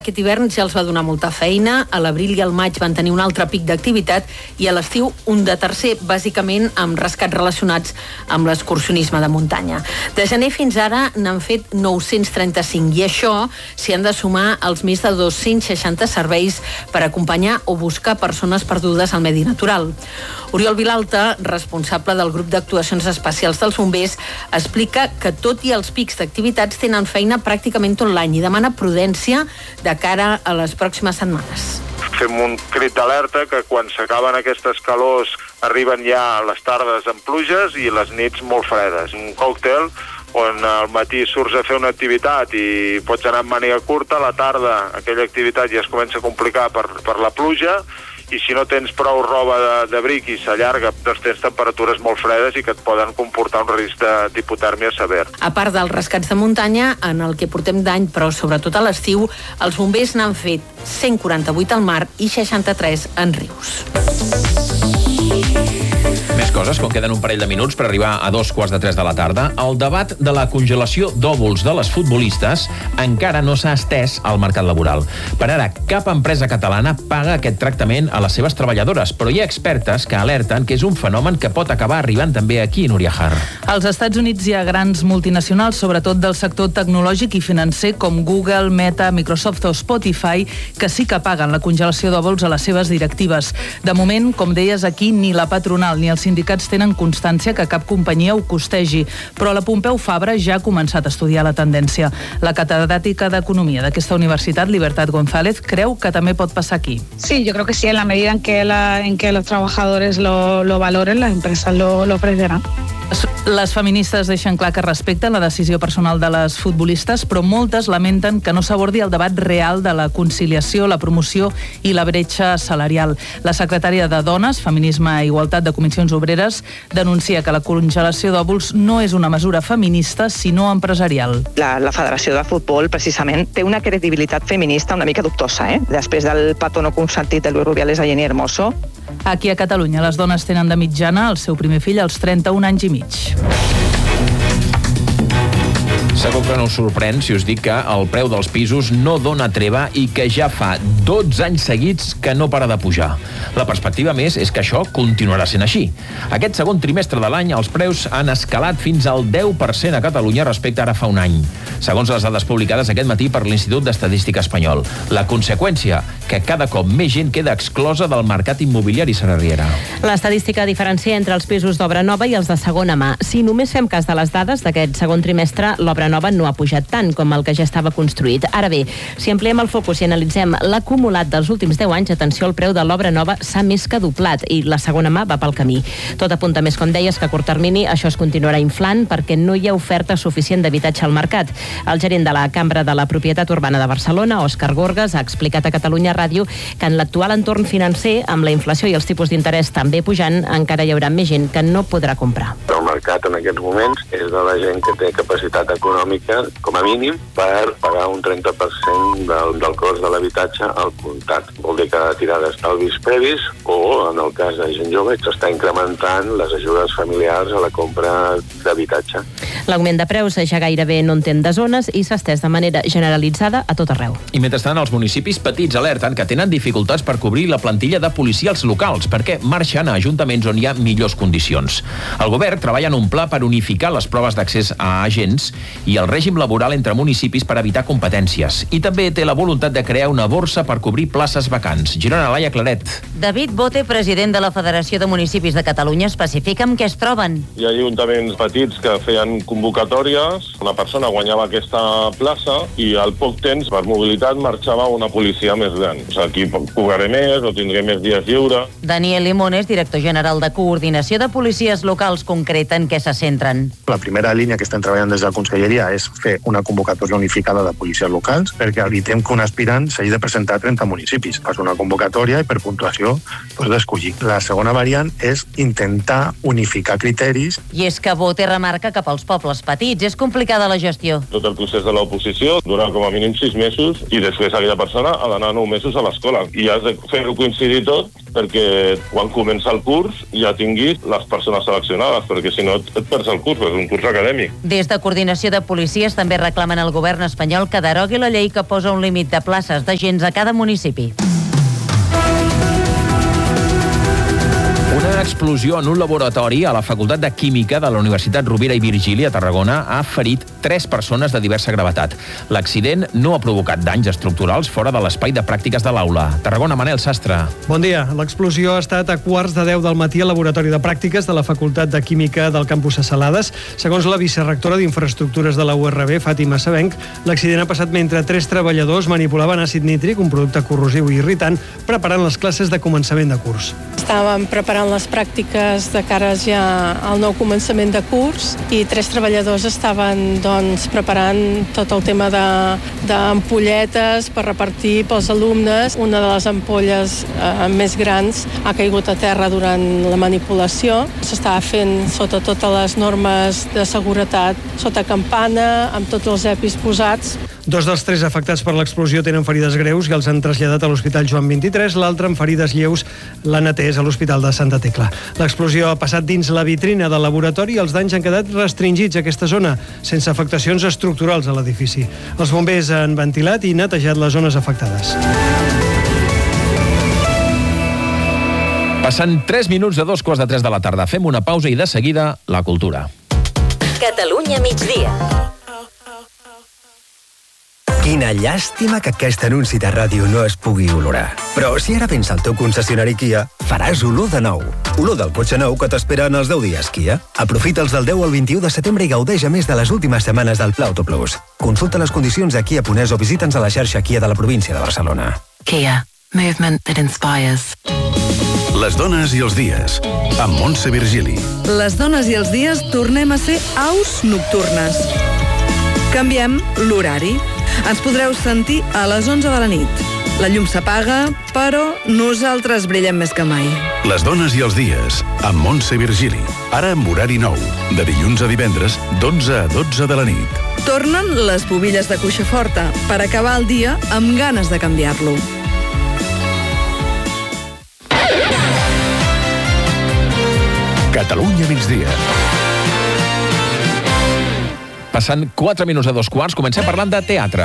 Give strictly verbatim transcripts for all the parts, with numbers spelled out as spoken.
Aquest hivern ja els va donar molta feina, a l'abril i al maig van tenir un altre pic d'activitat i a l'estiu un de tercer, bàsicament amb rescats relacionats amb l'excursionisme de muntanya. De gener fins ara n'han fet nou-cents trenta-cinc i això s'hi han de sumar els més de dos-cents seixanta serveis per acompanyar o buscar persones perdudes al medi natural. Oriol Vilalta, responsable del grup d'actuacions especials dels bombers, explica que tot i els pics d'activitats tenen feina pràcticament tot l'any i demana prudència de cara a les pròximes setmanes. Fem un crit d'alerta que quan s'acaben aquestes calors arriben ja a les tardes amb pluges i les nits molt fredes. Un còctel on al matí surts a fer una activitat i pots anar amb màniga curta, a la tarda aquella activitat ja es comença a complicar per, per la pluja, i si no tens prou roba d'abric i s'allarga, doncs tens temperatures molt fredes i que et poden comportar un risc d'hipotèrmia sever. A part dels rescats de muntanya, en el que portem d'any, però sobretot a l'estiu, els bombers n'han fet cent quaranta-vuit al mar i seixanta-tres en rius. Més coses, com queden un parell de minuts per arribar a dos quarts de tres de la tarda. El debat de la congelació d'òvuls de les futbolistes encara no s'ha estès al mercat laboral. Per ara, cap empresa catalana paga aquest tractament a les seves treballadores, però hi ha expertes que alerten que és un fenomen que pot acabar arribant també aquí, Núria Har. Als Estats Units hi ha grans multinacionals, sobretot del sector tecnològic i financer, com Google, Meta, Microsoft o Spotify, que sí que paguen la congelació d'òvuls a les seves directives. De moment, com deies aquí, ni la patronal ni els sindicats tenen constància que cap companyia ho costegi, però la Pompeu Fabra ja ha començat a estudiar la tendència. La catedràtica d'Economia d'aquesta universitat, Libertad González, creu que també pot passar aquí. Sí, yo creo que sí, en la medida en que, la, en que los trabajadores lo, lo valoren, las empresas lo, lo ofrecerán. Les feministes deixen clar que respecten la decisió personal de les futbolistes, però moltes lamenten que no s'abordi el debat real de la conciliació, la promoció i la bretxa salarial. La secretària de Dones, Feminisme i Igualtat de Comissions Obreres denuncia que la congelació d'òvuls no és una mesura feminista, sinó empresarial. La, la Federació de Futbol, precisament, té una credibilitat feminista una mica dubtosa, eh? Després del petó no consentit de Luis Rubiales a Jenny Hermoso. Aquí a Catalunya les dones tenen de mitjana el seu primer fill als trenta-un anys i mig. Segur que no us sorprèn si us dic que el preu dels pisos no dona treva i que ja fa dotze anys seguits que no para de pujar. La perspectiva més és que això continuarà sent així. Aquest segon trimestre de l'any els preus han escalat fins al deu per cent a Catalunya respecte ara fa un any, segons les dades publicades aquest matí per l'Institut d'Estadística Espanyol. La conseqüència, que cada cop més gent queda exclosa del mercat immobiliari, Sara Riera. L'estadística diferencia entre els pisos d'obra nova i els de segona mà. Si només fem cas de les dades d'aquest segon trimestre, l'obra nova no ha pujat tant com el que ja estava construït. Ara bé, si ampliem el focus i analitzem l'acumulat dels últims deu anys, atenció, el preu de l'obra nova s'ha més que doblat i la segona mà va pel camí. Tot apunta més, com deies, que a curt termini això es continuarà inflant perquè no hi ha oferta suficient d'habitatge al mercat. El gerent de la Cambra de la Propietat Urbana de Barcelona, Òscar Gorgas, ha explicat a Catalunya Ràdio que en l'actual entorn financer, amb la inflació i els tipus d'interès també pujant, encara hi haurà més gent que no podrà comprar. El mercat en aquests moments és de la gent que té capacitat econòmica com a mínim per pagar un trenta per cent del, del cost de l'habitatge al comptat. Vol dir que ha de tirar d'estalvis previs o, en el cas de gent jove, s'està incrementant les ajudes familiars a la compra d'habitatge. L'augment de preus ja gairebé no entén de zones i s'ha estès de manera generalitzada a tot arreu. I mentrestant, els municipis petits alerten que tenen dificultats per cobrir la plantilla de policies locals perquè marxen a ajuntaments on hi ha millors condicions. El govern treballa en un pla per unificar les proves d'accés a agents i el règim laboral entre municipis per evitar competències. I també té la voluntat de crear una borsa per cobrir places vacants. Girona, Laia Claret. David Bote, president de la Federació de Municipis de Catalunya, especifica amb què es troben. Hi ha ajuntaments petits que feien convocatòries, una persona guanyava aquesta plaça i al poc temps, per mobilitat, marxava una policia més gran. O sigui, aquí cobraré més o tindré més dies lliure. Daniel Limones, director general de Coordinació de Policies Locals, concreta en què se centren. La primera línia que estem treballant des de la Conselleria és fer una convocatòria unificada de policies locals perquè evitem que un aspirant s'hagi de presentar a trenta municipis. Fas una convocatòria i per puntuació pots escollir. La segona variant és intentar unificar criteris. I és que Bote remarca que pels pobles petits és complicada la gestió. Tot el procés de l'oposició dura com a mínim sis mesos i després aquella persona ha d'anar nou mesos a l'escola i has de fer-ho coincidir tot perquè quan comença el curs ja tinguis les persones seleccionades, perquè si no et, et perds el curs, és un curs acadèmic. Des de Coordinació de Policies també reclamen al govern espanyol que derogui la llei que posa un límit de places d'agents a cada municipi. Una explosió en un laboratori a la Facultat de Química de la Universitat Rovira i Virgili a Tarragona ha ferit tres persones de diversa gravetat. L'accident no ha provocat danys estructurals fora de l'espai de pràctiques de l'aula. Tarragona, Manel Sastre. Bon dia. L'explosió ha estat a quarts de deu del matí al laboratori de pràctiques de la Facultat de Química del campus de Salades. Segons la vicerectora d'Infraestructures de la U R B, Fàtima Sabenc, l'accident ha passat mentre tres treballadors manipulaven àcid nítric, un producte corrosiu i irritant, preparant les classes de començament de curs. Estàvem preparant les pràctiques de cara ja al nou començament de curs i tres treballadors estaven doncs, preparant tot el tema d'ampolletes per repartir pels alumnes. Una de les ampolles eh, més grans ha caigut a terra durant la manipulació. S'estava fent sota totes les normes de seguretat, sota campana, amb tots els epis posats. Dos dels tres afectats per l'explosió tenen ferides greus i els han traslladat a l'Hospital Joan vint-i-tres, l'altre amb ferides lleus l'han atès a l'Hospital de Santa Tecla. L'explosió ha passat dins la vitrina del laboratori i els danys han quedat restringits a aquesta zona, sense afectacions estructurals a l'edifici. Els bombers han ventilat i netejat les zones afectades. Passant tres minuts de dos quarts de tres de la tarda. Fem una pausa i de seguida la cultura. Catalunya migdia. Quina llàstima que aquest anunci de ràdio no es pugui olorar. Però si ara vens al teu concessionari Kia, faràs olor de nou. Olor del cotxe nou que t'espera en els deu dies Kia. Aprofita'ls del deu al vint-i-u de setembre i gaudeix a més de les últimes setmanes del Pla Auto Plus. Consulta les condicions a Kia Punès o visita'ns a la xarxa Kia de la província de Barcelona. Kia. Movement that inspires. Les dones i els dies, amb Montse Virgili. Les dones i els dies tornem a ser aus nocturnes. Canviem l'horari. Ens podreu sentir a les onze de la nit. La llum s'apaga, però nosaltres brillem més que mai. Les dones i els dies, amb Montse Virgili. Ara amb horari nou, de dilluns a divendres, d'onze a dotze de la nit. Tornen les bobilles de cuixa forta, per acabar el dia amb ganes de canviar-lo. Catalunya migdia. Passant quatre minuts a dos quarts, comencem parlant de teatre.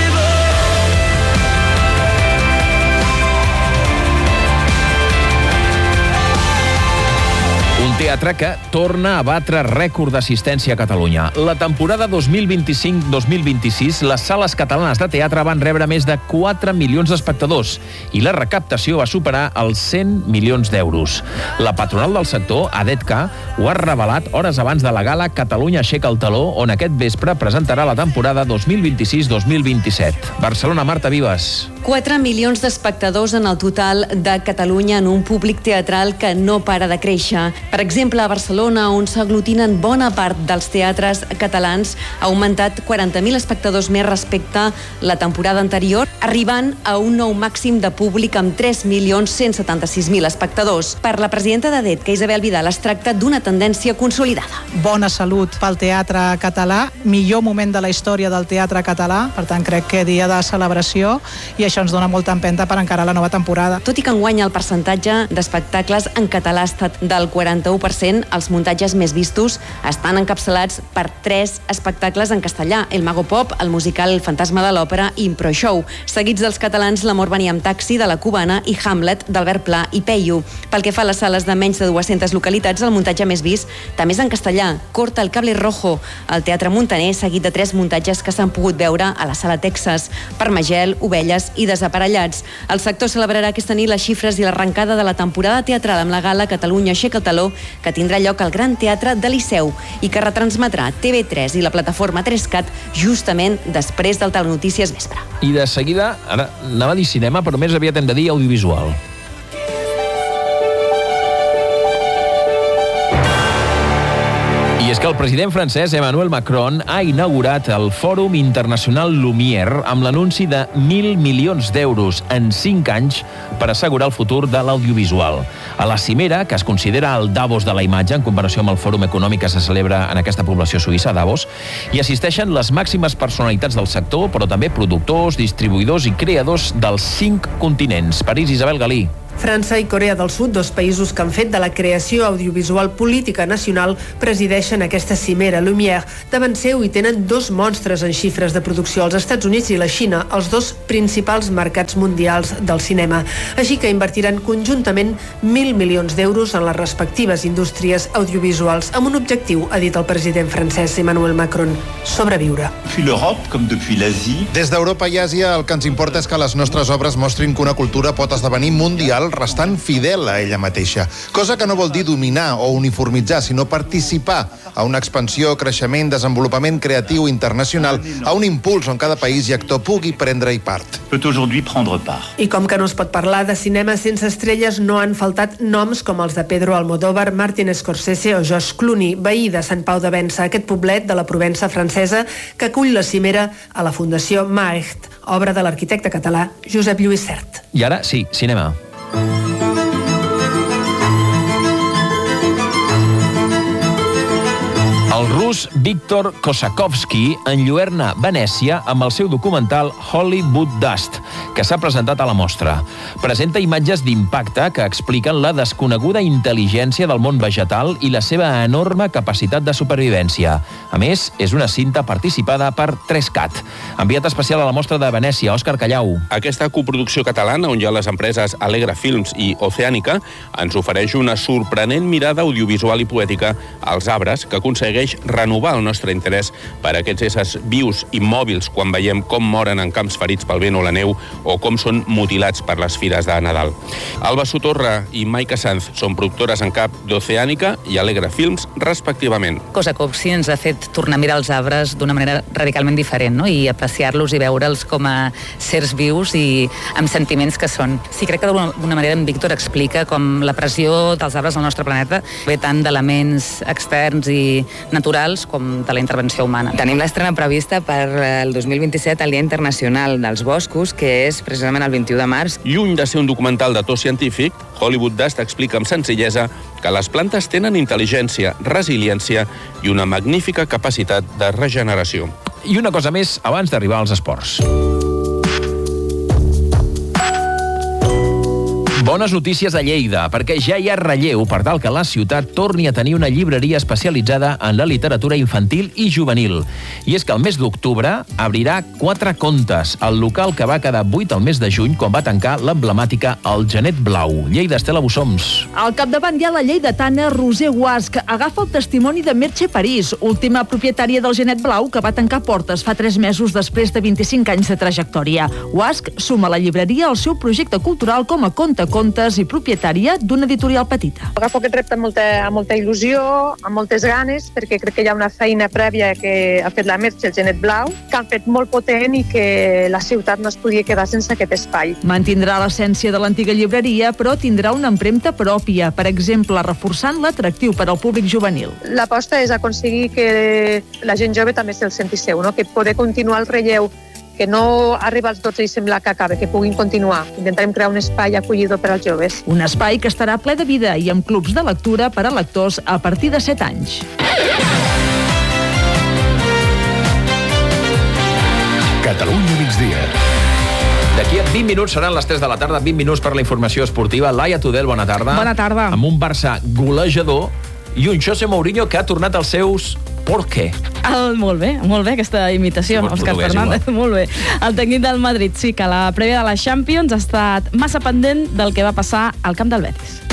Un teatre que torna a batre rècord d'assistència a Catalunya. La temporada dos mil vint-i-cinc dos mil vint-i-sis, les sales catalanes de teatre van rebre més de quatre milions d'espectadors i la recaptació va superar els cent milions d'euros. La patronal del sector, ADETCA, ho ha revelat hores abans de la gala Catalunya aixeca el taló, on aquest vespre presentarà la temporada dos mil vint-i-sis dos mil vint-i-set. Barcelona, Marta Vives. quatre milions d'espectadors en el total de Catalunya en un públic teatral que no para de créixer. Per exemple, a Barcelona, on s'aglutinen bona part dels teatres catalans, ha augmentat quaranta mil espectadors més respecte a la temporada anterior, arribant a un nou màxim de públic amb tres milions cent setanta-sis mil espectadors. Per la presidenta d'ADETCA, Isabel Vidal, es tracta d'una tendència consolidada. Bona salut pel teatre català, millor moment de la història del teatre català, per tant crec que dia de celebració, i això ens dona molta empenta per encarar la nova temporada. Tot i que enguany el percentatge d'espectacles en català ha estat del quaranta-u per cent, els muntatges més vistos estan encapçalats per tres espectacles en castellà: El Mago Pop, el musical El Fantasma de l'Òpera i Impro Show. Seguits dels catalans, L'amor venia amb taxi, de la Cubana, i Hamlet, d'Albert Pla i Peyu. Pel que fa a les sales de menys de dues-centes localitats, el muntatge més vist també és en castellà: Corta el cable rojo, al Teatre Muntaner, seguit de tres muntatges que s'han pogut veure a la Sala Texas: Permagel, Ovelles i Desaparellats. El sector celebrarà aquesta nit les xifres i l'arrencada de la temporada teatral amb la gala Catalunya aixeca el taló, que tindrà lloc al Gran Teatre de Liceu i que retransmetrà T V tres i la plataforma tres cat justament després del Telenotícies Vespre. I de seguida, ara anava a dir cinema, però més aviat hem de dir audiovisual. I és que el president francès Emmanuel Macron ha inaugurat el Fòrum Internacional Lumière amb l'anunci de mil milions d'euros en cinc anys per assegurar el futur de l'audiovisual. A la cimera, que es considera el Davos de la imatge en comparació amb el Fòrum Econòmic que se celebra en aquesta població suïssa, Davos, hi assisteixen les màximes personalitats del sector, però també productors, distribuïdors i creadors dels cinc continents. París, Isabel Galí. França i Corea del Sud, dos països que han fet de la creació audiovisual política nacional, presideixen aquesta cimera Lumière. Davant seu hi tenen dos monstres en xifres de producció, els Estats Units i la Xina, els dos principals mercats mundials del cinema. Així que invertiran conjuntament mil milions d'euros en les respectives indústries audiovisuals, amb un objectiu, ha dit el president francès Emmanuel Macron: sobreviure. Des d'Europa i Àsia, el que ens importa és que les nostres obres mostrin que una cultura pot esdevenir mundial restant fidel a ella mateixa. Cosa que no vol dir dominar o uniformitzar, sinó participar a una expansió, creixement, desenvolupament creatiu internacional, a un impuls on cada país i actor pugui prendre-hi part. I com que no es pot parlar de cinema sense estrelles, no han faltat noms com els de Pedro Almodóvar, Martin Scorsese o George Clooney, veí de Sant Pau de Vença, aquest poblet de la Provença francesa que acull la cimera a la Fundació Maacht, obra de l'arquitecte català Josep Lluís Sert. I ara, sí, cinema. El rus Víctor Kosakovsky enlluerna Venècia amb el seu documental Hollywood Dust, que s'ha presentat a la mostra. Presenta imatges d'impacte que expliquen la desconeguda intel·ligència del món vegetal i la seva enorme capacitat de supervivència. A més, és una cinta participada per tres cat. Enviat especial a la mostra de Venècia, Òscar Callau. Aquesta coproducció catalana, on hi ha les empreses Alegra Films i Oceànica, ens ofereix una sorprenent mirada audiovisual i poètica als arbres que aconsegueix renovar el nostre interès per aquests éssers vius immòbils quan veiem com moren en camps ferits pel vent o la neu o com són mutilats per les fires de Nadal. Alba Sotorra i Maika Sanz són productores en cap d'Oceànica i Alegra Films, respectivament. Kosakovsky ens ha fet tornar a mirar els arbres d'una manera radicalment diferent, no? I apreciar-los i veure'ls com a sers vius i amb sentiments que són. Sí, crec que d'alguna manera en Víctor explica com la pressió dels arbres al nostre planeta ve tant d'elements externs i naturals com de la intervenció humana. Tenim l'estrena prevista per el dos mil vint-i-set al Dia Internacional dels Boscos, que és precisament el vint-i-u de març. Lluny de ser un documental de to científic, Hollywood Dust explica amb senzillesa que les plantes tenen intel·ligència, resiliència i una magnífica capacitat de regeneració. I una cosa més abans d'arribar als esports. Bones notícies a Lleida, perquè ja hi ha relleu per tal que la ciutat torni a tenir una llibreria especialitzada en la literatura infantil i juvenil. I és que el mes d'octubre obrirà Quatre Contes, el local que va quedar buit el mes de juny quan va tancar l'emblemàtica El Genet Blau. Lleida, Estela Bussoms. Al capdavant hi ha la lleidatana Roser Guasc. Agafa el testimoni de Merche París, última propietària del Genet Blau, que va tancar portes fa tres mesos després de vint-i-cinc anys de trajectòria. Guasc suma la llibreria al seu projecte cultural com a conte contes i propietària d'una editorial petita. Agafo aquest repte amb molta, amb molta il·lusió, amb moltes ganes, perquè crec que hi ha una feina prèvia que ha fet la Merche, el Genet Blau, que han fet molt potent i que la ciutat no es podia quedar sense aquest espai. Mantindrà l'essència de l'antiga llibreria, però tindrà una empremta pròpia, per exemple, reforçant l'atractiu per al públic juvenil. L'aposta és aconseguir que la gent jove també se'l senti seu, no? Que poder continuar el relleu, que no arriba als dotze i sembla que acaba, que puguin continuar. Intentarem crear un espai acollidor per als joves. Un espai que estarà ple de vida i amb clubs de lectura per a lectors a partir de set anys. Catalunya migdia. D'aquí a vint minuts seran les tres de la tarda, vint minuts per la informació esportiva. Laia Tudel, bona tarda. Bona tarda. Amb un Barça golejador i un José Mourinho que ha tornat als seus ¿por qué? El, molt bé, molt bé aquesta imitació, sí, Òscar Fernández, molt bé. El tècnic del Madrid sí que la prèvia de la Champions ha estat massa pendent del que va passar al camp del Betis.